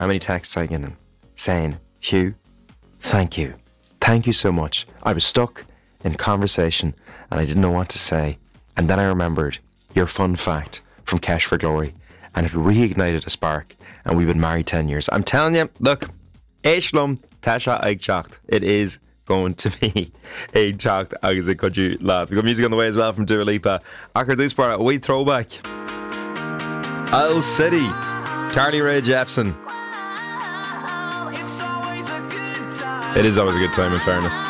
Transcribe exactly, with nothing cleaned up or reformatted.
how many texts I get in saying, Hugh, thank you. Thank you so much. I was stuck in conversation and I didn't know what to say. And then I remembered your fun fact from Cash for Glory, and it reignited a spark, and we've been married ten years. I'm telling you, look, Eishlum, Tasha Eichschacht, it is going to be a chocked agus a could you laugh. We've got music on the way as well from Dua Lipa. Acker Doospar, a wee throwback. Owl City, Carly Rae Jepsen. It is always a good time, in fairness.